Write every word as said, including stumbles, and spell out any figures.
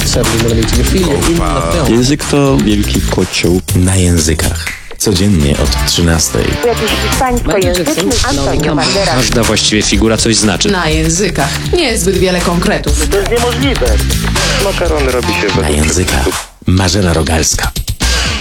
Język to wielki kocioł. Na językach. Codziennie od trzynastej. Jakiś hiszpańskojęzyczny Antonio Banderas. Każda właściwie figura coś znaczy. Na językach. Niezbyt wiele konkretów. To jest niemożliwe. Makarony robi się Na językach. Marzena Rogalska.